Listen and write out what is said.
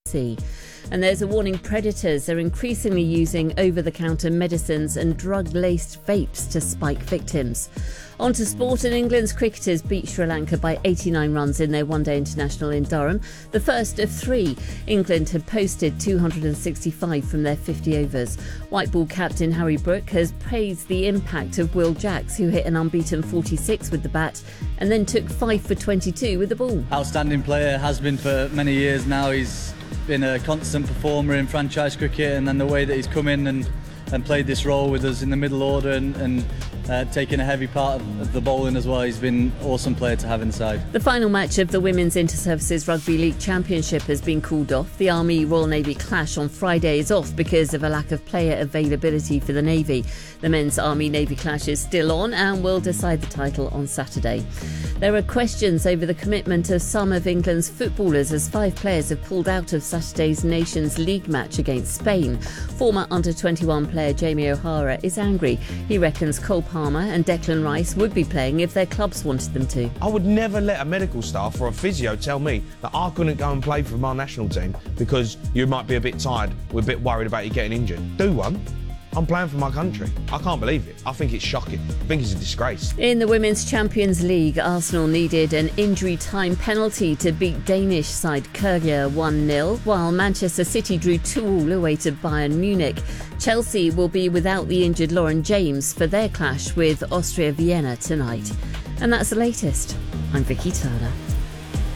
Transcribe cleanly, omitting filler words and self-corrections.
And there's a warning: predators are increasingly using over-the-counter medicines and drug-laced vapes to spike victims. On to sport, and England's cricketers beat Sri Lanka by 89 runs in their one-day international in Durham, the first of three. England had posted 265 from their 50 overs. White ball captain Harry Brook has praised the impact of Will Jacks, who hit an unbeaten 46 with the bat and then took 5 for 22 with the ball. Outstanding player, has been for many years now. He's been a constant performer in franchise cricket, and then the way that he's come in and played this role with us in the middle order and taking a heavy part of the bowling as well. He's been an awesome player to have inside. The final match of the Women's Inter-Services Rugby League Championship has been called off. The Army-Royal Navy clash on Friday is off because of a lack of player availability for the Navy. The men's Army-Navy clash is still on and will decide the title on Saturday. There are questions over the commitment of some of England's footballers as 5 players have pulled out of Saturday's Nations League match against Spain. Former under-21 player Jamie O'Hara is angry. He reckons Cole Palmer and Declan Rice would be playing if their clubs wanted them to. I would never let a medical staff or a physio tell me that I couldn't go and play for my national team because you might be a bit tired, we're a bit worried about you getting injured. Do one. I'm playing for my country. I can't believe it. I think it's shocking. I think it's a disgrace. In the Women's Champions League, Arsenal needed an injury time penalty to beat Danish side Køge 1-0, while Manchester City drew 2-2 away to Bayern Munich. Chelsea will be without the injured Lauren James for their clash with Austria Vienna tonight. And that's the latest. I'm Vicky Turner.